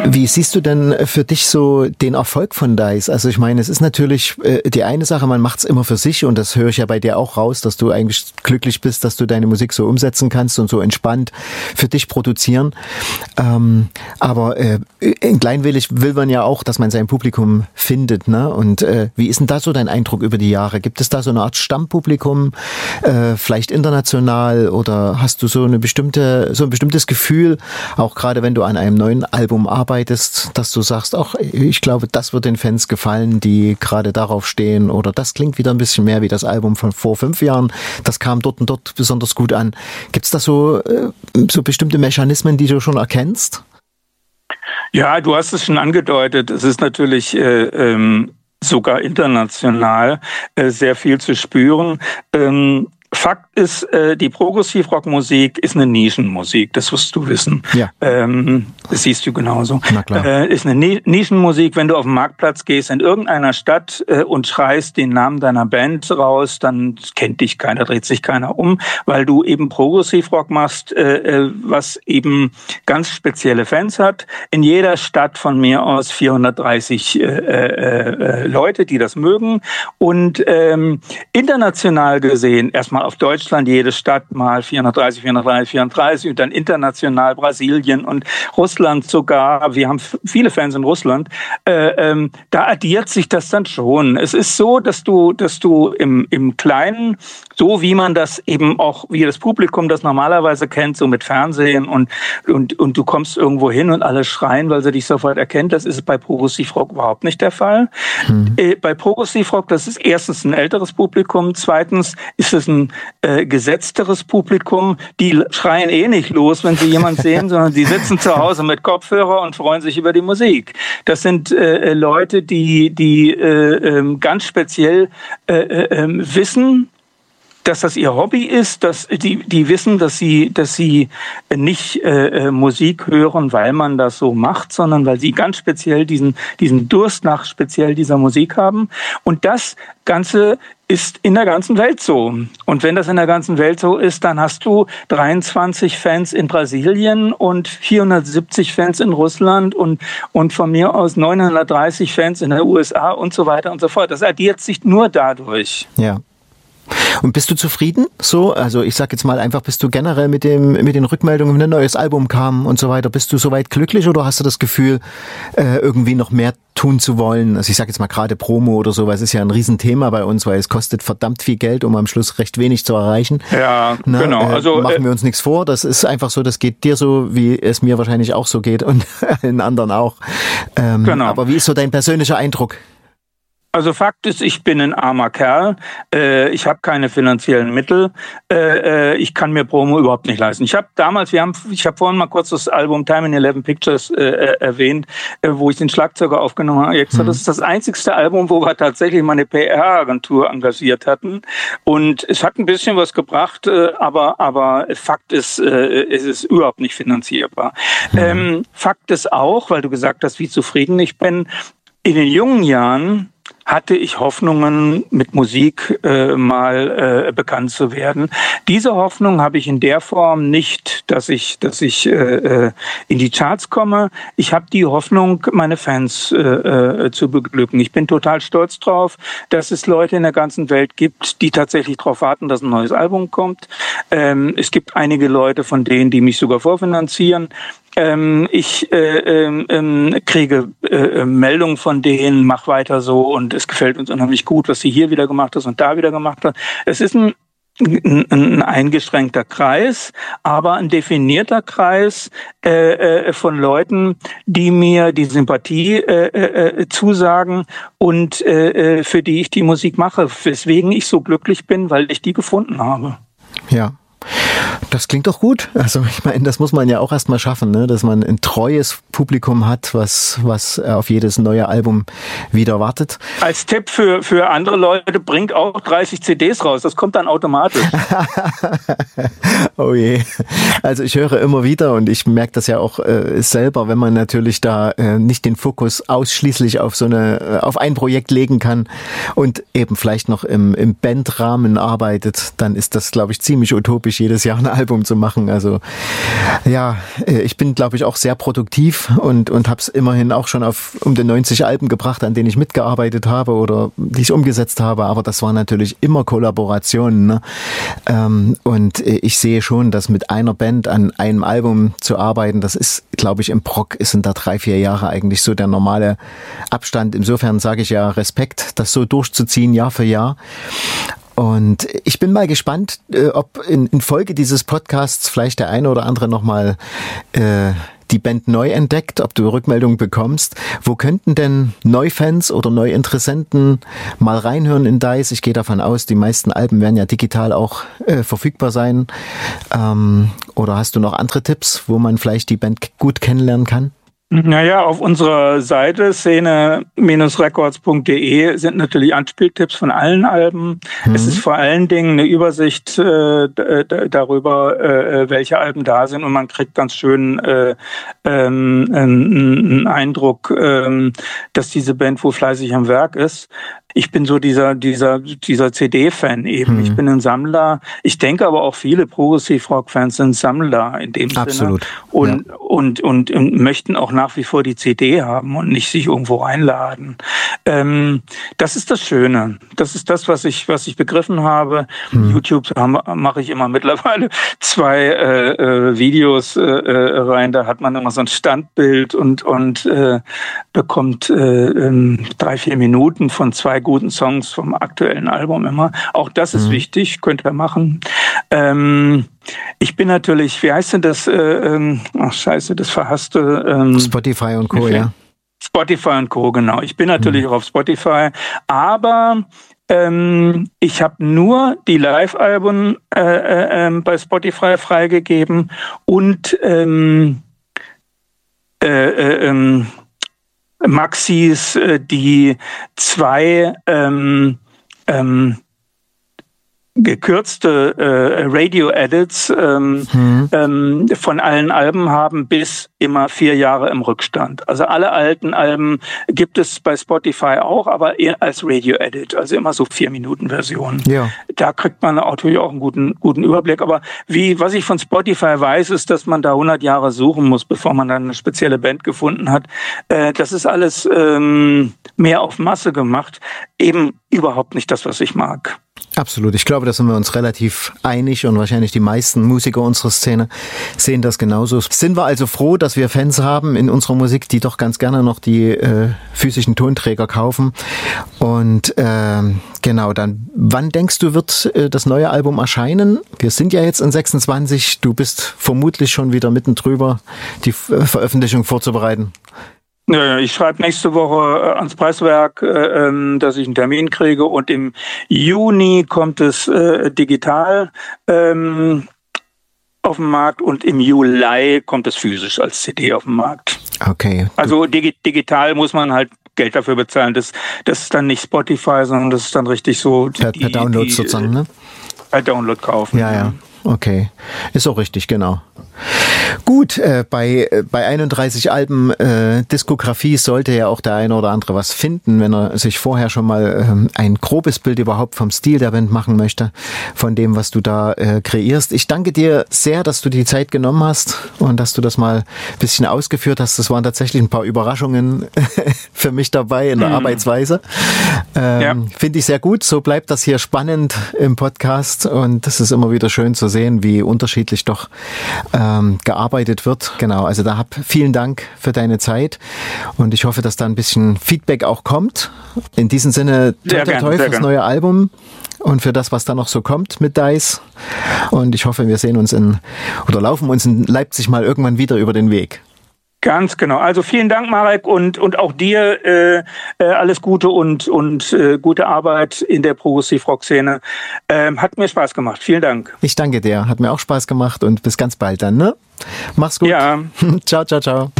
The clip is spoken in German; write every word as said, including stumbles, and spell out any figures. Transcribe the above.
Wie siehst du denn für dich so den Erfolg von Dice? Also ich meine, es ist natürlich äh, die eine Sache, man macht es immer für sich und das höre ich ja bei dir auch raus, dass du eigentlich glücklich bist, dass du deine Musik so umsetzen kannst und so entspannt für dich produzieren. Ähm, aber äh, in Kleinwillig will man ja auch, dass man sein Publikum findet, ne? Und äh, wie ist denn da so dein Eindruck über die Jahre? Gibt es da so eine Art Stammpublikum, äh, vielleicht international, oder hast du so eine bestimmte, so ein bestimmtes Gefühl, auch gerade wenn du an einem neuen Album arbeitest, dass du sagst, ach, ich glaube, das wird den Fans gefallen, die gerade darauf stehen, oder das klingt wieder ein bisschen mehr wie das Album von vor fünf Jahren, das kam dort und dort besonders gut an. Gibt es da so, äh, so bestimmte Mechanismen, die du schon erkennst? Ja, du hast es schon angedeutet. Es ist natürlich äh, ähm, sogar international äh, sehr viel zu spüren. Ähm, Fakt ist, äh, die Progressivrockmusik ist eine Nischenmusik, das wirst du wissen. Ja. Ähm, das siehst du genauso. Na klar. Äh, ist eine Ni- Nischenmusik, wenn du auf den Marktplatz gehst in irgendeiner Stadt äh, und schreist den Namen deiner Band raus, dann kennt dich keiner, dreht sich keiner um, weil du eben Progressivrock machst, äh, was eben ganz spezielle Fans hat. In jeder Stadt von mir aus vierhundertdreißig äh, äh, Leute, die das mögen. Und ähm, international gesehen, erstmal auf Deutschland, jede Stadt mal vierhundertdreißig, vierhundertdreißig, vierhundertdreißig und dann international Brasilien und Russland sogar. Wir haben f- viele Fans in Russland. Äh, ähm, da addiert sich das dann schon. Es ist so, dass du, dass du im, im Kleinen, so wie man das eben auch, wie das Publikum das normalerweise kennt, so mit Fernsehen und, und, und du kommst irgendwo hin und alle schreien, weil sie dich sofort erkennt. Das ist bei Progressivrock überhaupt nicht der Fall. Mhm. Äh, bei Progressivrock, das ist erstens ein älteres Publikum, zweitens ist es ein äh, gesetzteres Publikum, die schreien eh nicht los, wenn sie jemanden sehen, sondern die sitzen zu Hause mit Kopfhörer und freuen sich über die Musik. Das sind äh, Leute, die, die äh, äh, ganz speziell äh, äh, wissen, dass das ihr Hobby ist, dass die die wissen, dass sie dass sie nicht äh, Musik hören, weil man das so macht, sondern weil sie ganz speziell diesen diesen Durst nach speziell dieser Musik haben. Und das Ganze ist in der ganzen Welt so. Und wenn das in der ganzen Welt so ist, dann hast du dreiundzwanzig Fans in Brasilien und vierhundertsiebzig Fans in Russland und und von mir aus neunhundertdreißig Fans in der U S A und so weiter und so fort. Das addiert sich nur dadurch. Ja. Und bist du zufrieden? So, also ich sag jetzt mal einfach, bist du generell mit dem mit den Rückmeldungen, wenn ein neues Album kam und so weiter, bist du soweit glücklich, oder hast du das Gefühl, äh, irgendwie noch mehr tun zu wollen? Also ich sag jetzt mal gerade Promo oder sowas ist ja ein Riesenthema bei uns, weil es kostet verdammt viel Geld, um am Schluss recht wenig zu erreichen. Ja, Na, genau. Äh, Also machen wir uns nichts vor. Das ist einfach so, das geht dir so, wie es mir wahrscheinlich auch so geht und allen anderen auch. Ähm, genau. Aber wie ist so dein persönlicher Eindruck? Also Fakt ist, ich bin ein armer Kerl. Äh, ich habe keine finanziellen Mittel. Äh, ich kann mir Promo überhaupt nicht leisten. Ich habe damals, wir haben, ich habe vorhin mal kurz das Album Time in Eleven Pictures äh, erwähnt, äh, wo ich den Schlagzeuger aufgenommen habe. Extra, mhm. Das ist das einzigste Album, wo wir tatsächlich mal eine P R-Agentur engagiert hatten. Und es hat ein bisschen was gebracht, äh, aber aber Fakt ist, äh, es ist überhaupt nicht finanzierbar. Mhm. Ähm, Fakt ist auch, weil du gesagt hast, wie zufrieden ich bin, in den jungen Jahren hatte ich Hoffnungen, mit Musik äh, mal äh, bekannt zu werden. Diese Hoffnung habe ich in der Form nicht, dass ich, dass ich äh, in die Charts komme. Ich habe die Hoffnung, meine Fans äh, äh, zu beglücken. Ich bin total stolz drauf, dass es Leute in der ganzen Welt gibt, die tatsächlich darauf warten, dass ein neues Album kommt. Ähm, es gibt einige Leute von denen, die mich sogar vorfinanzieren. Ähm, ich äh, äh, kriege äh, Meldungen von denen, mach weiter so und es gefällt uns unheimlich gut, was sie hier wieder gemacht hat und da wieder gemacht hat. Es ist ein, ein, ein eingeschränkter Kreis, aber ein definierter Kreis äh, äh, von Leuten, die mir die Sympathie äh, äh, zusagen und äh, für die ich die Musik mache, weswegen ich so glücklich bin, weil ich die gefunden habe. Ja. Das klingt doch gut. Also ich meine, das muss man ja auch erstmal schaffen, ne? Dass man ein treues Publikum hat, was was auf jedes neue Album wieder wartet. Als Tipp für für andere Leute, bringt auch dreißig C Ds raus. Das kommt dann automatisch. Oh je. Also ich höre immer wieder und ich merke das ja auch äh, selber, wenn man natürlich da äh, nicht den Fokus ausschließlich auf so eine äh, auf ein Projekt legen kann und eben vielleicht noch im im Bandrahmen arbeitet, dann ist das, glaube ich, ziemlich utopisch, jedes Jahr ein Album zu machen. Also ja, ich bin, glaube ich, auch sehr produktiv und, und habe es immerhin auch schon auf um die neunzig Alben gebracht, an denen ich mitgearbeitet habe oder die ich umgesetzt habe. Aber das waren natürlich immer Kollaborationen. Ne? Ähm, und ich sehe schon, dass mit einer Band an einem Album zu arbeiten, das ist, glaube ich, im Prog sind da drei, vier Jahre eigentlich so der normale Abstand. Insofern sage ich ja Respekt, das so durchzuziehen, Jahr für Jahr. Und ich bin mal gespannt, äh, ob in, in Folge dieses Podcasts vielleicht der eine oder andere nochmal äh, die Band neu entdeckt, ob du Rückmeldungen bekommst. Wo könnten denn Neufans oder Neuinteressenten mal reinhören in Dice? Ich gehe davon aus, die meisten Alben werden ja digital auch äh, verfügbar sein. Ähm, oder hast du noch andere Tipps, wo man vielleicht die Band gut kennenlernen kann? Naja, auf unserer Seite szene Records punkt de sind natürlich Anspieltipps von allen Alben. Mhm. Es ist vor allen Dingen eine Übersicht äh, d- darüber, äh, welche Alben da sind und man kriegt ganz schön äh, ähm, einen Eindruck, äh, dass diese Band wohl fleißig am Werk ist. Ich bin so dieser dieser dieser C D-Fan eben. Hm. Ich bin ein Sammler. Ich denke aber auch viele Progressive-Rock-Fans sind Sammler in dem Absolut. Sinne. Und, ja. und, und, und möchten auch nach wie vor die C D haben und nicht sich irgendwo reinladen. Ähm, das ist das Schöne. Das ist das, was ich was ich begriffen habe. Hm. YouTube mache ich immer mittlerweile zwei äh, äh, Videos äh, rein. Da hat man immer so ein Standbild und und äh, bekommt äh, äh, drei, vier Minuten von zwei guten Songs vom aktuellen Album immer. Auch das ist mhm. wichtig, könnt ihr machen. Ähm, ich bin natürlich, wie heißt denn das? Äh, ähm, ach scheiße, das verhasste. Ähm, Spotify und Co., ja. Spotify und Co., genau. Ich bin natürlich mhm. auch auf Spotify, aber ähm, ich habe nur die Live-Alben äh, äh, äh, bei Spotify freigegeben und ähm, äh, äh, ähm, Maxis, die zwei ähm, ähm, gekürzte äh, Radio-Edits ähm, hm. ähm, von allen Alben haben bis immer vier Jahre im Rückstand. Also alle alten Alben gibt es bei Spotify auch, aber eher als Radio-Edit, also immer so vier Minuten Versionen. Ja. Da kriegt man natürlich auch einen guten guten Überblick. Aber wie was ich von Spotify weiß, ist, dass man da hundert Jahre suchen muss, bevor man dann eine spezielle Band gefunden hat. Äh, das ist alles ähm, mehr auf Masse gemacht. Eben überhaupt nicht das, was ich mag. Absolut. Ich glaube, da sind wir uns relativ einig und wahrscheinlich die meisten Musiker unserer Szene sehen das genauso. Sind wir also froh, dass wir Fans haben in unserer Musik, die doch ganz gerne noch die äh, physischen Tonträger kaufen. Und äh, genau, dann, wann denkst du, wird äh, das neue Album erscheinen? Wir sind ja jetzt in sechsundzwanzig. Du bist vermutlich schon wieder mitten drüber, die F- Veröffentlichung vorzubereiten. Ja, ich schreibe nächste Woche ans Preiswerk, äh, dass ich einen Termin kriege und im Juni kommt es äh, digital ähm, auf den Markt und im Juli kommt es physisch als C D auf den Markt. Okay. Also dig- digital muss man halt Geld dafür bezahlen. Das, das ist dann nicht Spotify, sondern das ist dann richtig so per, per Download die, sozusagen, ne? Per Download kaufen. Ja, ja. Okay, ist auch richtig, genau. Gut, äh, bei bei einunddreißig Alben äh, Diskografie sollte ja auch der eine oder andere was finden, wenn er sich vorher schon mal ähm, ein grobes Bild überhaupt vom Stil der Band machen möchte, von dem, was du da äh, kreierst. Ich danke dir sehr, dass du die Zeit genommen hast und dass du das mal ein bisschen ausgeführt hast. Das waren tatsächlich ein paar Überraschungen für mich dabei in der mhm. Arbeitsweise. Ähm, ja. Finde ich sehr gut. So bleibt das hier spannend im Podcast und das ist immer wieder schön zu sehen, wie unterschiedlich doch ähm, gearbeitet wird. Genau, also da hab vielen Dank für deine Zeit und ich hoffe, dass da ein bisschen Feedback auch kommt. In diesem Sinne, toi toi toi fürs neue Album und für das, was da noch so kommt mit Dice. Und ich hoffe, wir sehen uns in oder laufen uns in Leipzig mal irgendwann wieder über den Weg. Ganz genau. Also vielen Dank, Marek, und und auch dir äh, äh, alles Gute und und äh, gute Arbeit in der Progressive-Rock-Szene. Ähm, hat mir Spaß gemacht. Vielen Dank. Ich danke dir. Hat mir auch Spaß gemacht und bis ganz bald dann, ne? Mach's gut. Ja. Ciao, ciao, ciao.